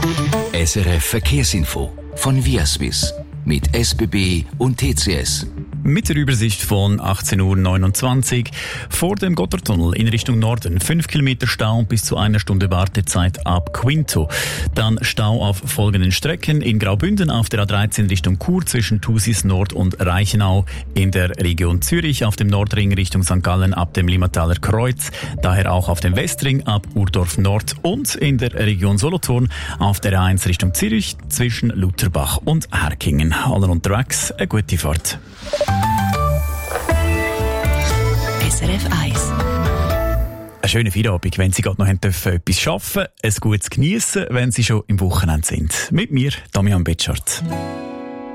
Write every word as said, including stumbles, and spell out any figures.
S R F Verkehrsinfo von Viaswiss mit S B B und T C S. Mit der Übersicht von achtzehn Uhr neunundzwanzig vor dem Gotthardtunnel in Richtung Norden. fünf Kilometer Stau bis zu einer Stunde Wartezeit ab Quinto. Dann Stau auf folgenden Strecken. In Graubünden auf der A dreizehn Richtung Chur zwischen Thusis Nord und Reichenau. In der Region Zürich auf dem Nordring Richtung Sankt Gallen ab dem Limmataler Kreuz. Daher auch auf dem Westring ab Urdorf Nord. Und in der Region Solothurn auf der A eins Richtung Zürich zwischen Lutherbach und Herkingen. Alle unterwegs, eine gute Fahrt. S R F eins. Eine schöne Feierabend, wenn Sie gerade noch haben dürfen, etwas arbeiten, ein gutes Geniessen, wenn Sie schon im Wochenende sind. Mit mir, Damian Betschart.